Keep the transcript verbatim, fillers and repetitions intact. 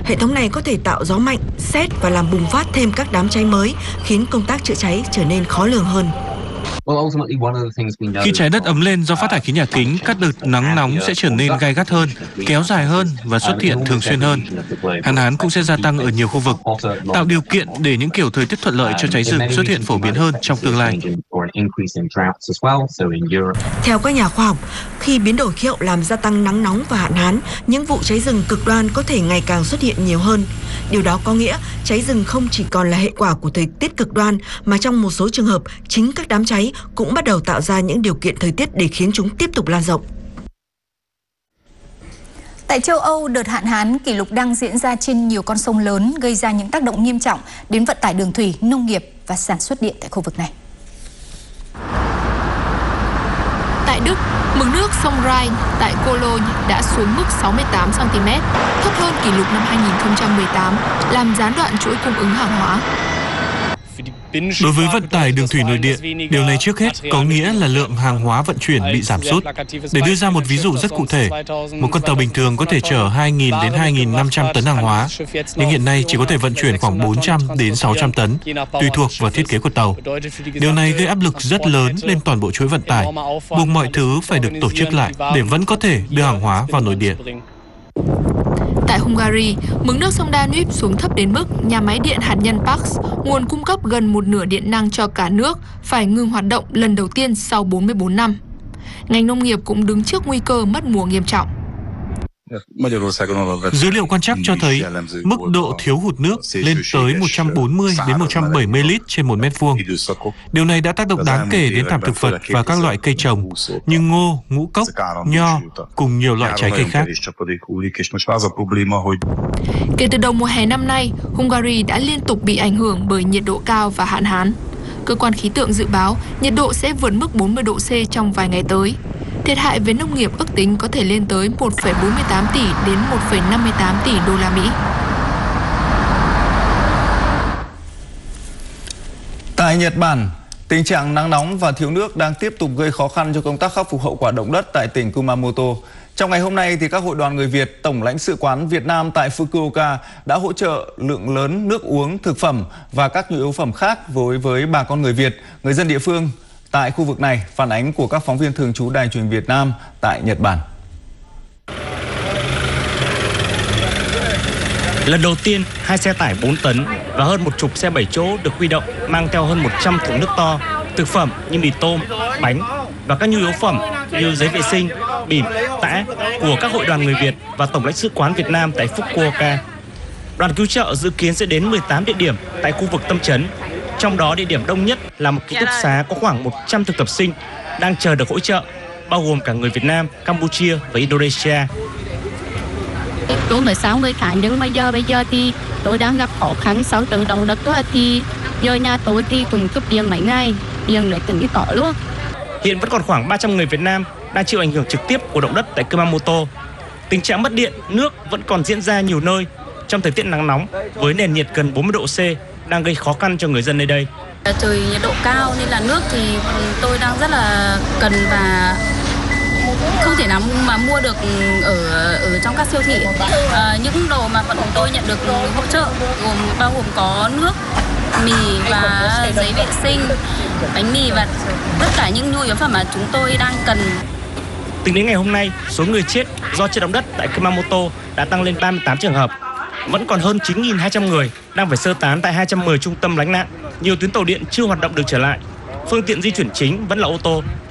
Hệ thống này có thể tạo gió mạnh, sét và làm bùng phát thêm các đám cháy mới, khiến công tác chữa cháy trở nên khó lường hơn. Khi trái đất ấm lên do phát thải khí nhà kính, các đợt nắng nóng sẽ trở nên gay gắt hơn, kéo dài hơn và xuất hiện thường xuyên hơn. Hạn hán cũng sẽ gia tăng ở nhiều khu vực, tạo điều kiện để những kiểu thời tiết thuận lợi cho cháy rừng xuất hiện phổ biến hơn trong tương lai. Theo các nhà khoa học, khi biến đổi khí hậu làm gia tăng nắng nóng và hạn hán, những vụ cháy rừng cực đoan có thể ngày càng xuất hiện nhiều hơn. Điều đó có nghĩa cháy rừng không chỉ còn là hệ quả của thời tiết cực đoan, mà trong một số trường hợp, chính các đám cháy cũng bắt đầu tạo ra những điều kiện thời tiết để khiến chúng tiếp tục lan rộng. Tại châu Âu, đợt hạn hán kỷ lục đang diễn ra trên nhiều con sông lớn, gây ra những tác động nghiêm trọng đến vận tải đường thủy, nông nghiệp và sản xuất điện tại khu vực này. Tại Đức, mực nước sông Rhine tại Cologne đã xuống mức sáu mươi tám xăng ti mét, thấp hơn kỷ lục năm hai nghìn không trăm mười tám, làm gián đoạn chuỗi cung ứng hàng hóa. Đối với vận tải đường thủy nội địa, điều này trước hết có nghĩa là lượng hàng hóa vận chuyển bị giảm sút. Để đưa ra một ví dụ rất cụ thể, một con tàu bình thường có thể chở hai nghìn đến hai nghìn năm trăm tấn hàng hóa, nhưng hiện nay chỉ có thể vận chuyển khoảng bốn trăm đến sáu trăm tấn, tùy thuộc vào thiết kế của tàu. Điều này gây áp lực rất lớn lên toàn bộ chuỗi vận tải, buộc mọi thứ phải được tổ chức lại để vẫn có thể đưa hàng hóa vào nội địa. Tại Hungary, mực nước sông Danube xuống thấp đến mức nhà máy điện hạt nhân Paks, nguồn cung cấp gần một nửa điện năng cho cả nước, phải ngừng hoạt động lần đầu tiên sau bốn mươi tư năm. Ngành nông nghiệp cũng đứng trước nguy cơ mất mùa nghiêm trọng. Dữ liệu quan trắc cho thấy mức độ thiếu hụt nước lên tới một trăm bốn mươi đến một trăm bảy mươi lít trên một mét vuông. Điều này đã tác động đáng kể đến thảm thực vật và các loại cây trồng như ngô, ngũ cốc, nho cùng nhiều loại trái cây khác. Kể từ đầu mùa hè năm nay, Hungary đã liên tục bị ảnh hưởng bởi nhiệt độ cao và hạn hán. Cơ quan khí tượng dự báo nhiệt độ sẽ vượt mức bốn mươi độ C trong vài ngày tới. Thiệt hại về nông nghiệp ước tính có thể lên tới một phẩy bốn mươi tám tỷ đến một phẩy năm mươi tám tỷ đô la Mỹ. Tại Nhật Bản, tình trạng nắng nóng và thiếu nước đang tiếp tục gây khó khăn cho công tác khắc phục hậu quả động đất tại tỉnh Kumamoto. Trong ngày hôm nay, thì các hội đoàn người Việt, Tổng lãnh sự quán Việt Nam tại Fukuoka đã hỗ trợ lượng lớn nước uống, thực phẩm và các nhu yếu phẩm khác với với bà con người Việt, người dân địa phương tại khu vực này. Phản ánh của các phóng viên thường trú Đài Truyền Việt Nam tại Nhật Bản. Lần đầu tiên, hai xe tải bốn tấn và hơn một chục xe bảy chỗ được huy động mang theo hơn một trăm thùng nước to, thực phẩm như mì tôm, bánh và các nhu yếu phẩm như giấy vệ sinh, bỉm, tã của các hội đoàn người Việt và Tổng lãnh sự quán Việt Nam tại Fukuoka. Đoàn cứu trợ dự kiến sẽ đến mười tám địa điểm tại khu vực tâm trấn. Trong đó địa điểm đông nhất là một ký túc xá có khoảng một trăm thực tập sinh đang chờ được hỗ trợ, bao gồm cả người Việt Nam, Campuchia và Indonesia. Tôi mới sáu người khác, nhưng mà giờ bây giờ thì tôi đang gặp khó khăn sau trận động đất đó, thì giờ nhà tôi thì cũng cúp điện mấy ngày, điện lại từng cái cỏ luôn. Hiện vẫn còn khoảng ba trăm người Việt Nam đang chịu ảnh hưởng trực tiếp của động đất tại Kumamoto. Tình trạng mất điện, nước vẫn còn diễn ra nhiều nơi trong thời tiết nắng nóng với nền nhiệt gần bốn mươi độ C đang gây khó khăn cho người dân nơi đây. Trời nhiệt độ cao nên là nước thì tôi đang rất là cần và không thể nào mà mua được ở ở trong các siêu thị. À, những đồ mà bọn tôi nhận được hỗ trợ gồm bao gồm có nước, mì và giấy vệ sinh, bánh mì và tất cả những nhu yếu phẩm mà chúng tôi đang cần. Tính đến ngày hôm nay, số người chết do trận động đất tại Kumamoto đã tăng lên ba mươi tám trường hợp. Vẫn còn hơn chín nghìn hai trăm người đang phải sơ tán tại hai trăm mười trung tâm lánh nạn. Nhiều tuyến tàu điện chưa hoạt động được trở lại. Phương tiện di chuyển chính vẫn là ô tô.